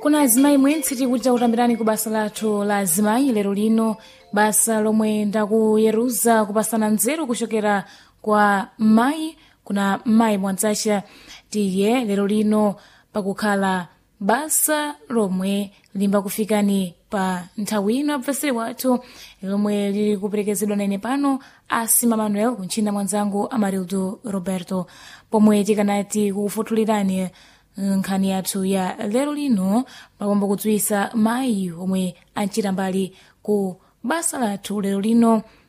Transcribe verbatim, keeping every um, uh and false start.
kuna azimayi mwentse tikuti kutambirani ku basa lathu la azimayi lero lino, basa lomwe ndakuyeruza kupasana nzeru kuchokera kwa mayi. Kuna mayi mwadzacha tiye lero lino pakukhala basa lomwe limba kufikani pa nthawi ino abvesere wathu lomwe lili kuperekezedwa naine pano Asima Manuel kunchinda mwanzangu Amarildo Roberto, pomwe tikanati kukufutulirani nkhani yathu ya lero lino pakomba kudziwisa mayi omwe anchita mbali ku basa lathu lero lino